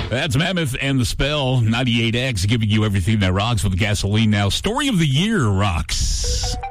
That's Mammoth and the Spell, 98X, giving you everything that rocks with gasoline now. Story of the year rocks.